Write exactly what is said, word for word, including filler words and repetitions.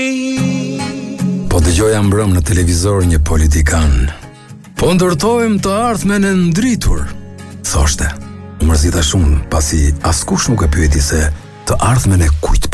Po dëgjoja mbrëm në televizor një politikan. Po ndërtojmë të ardhmen e ndritur, thoshte. U mërzita shumë pasi askush nuk e pyeti se të ardhmen e kujt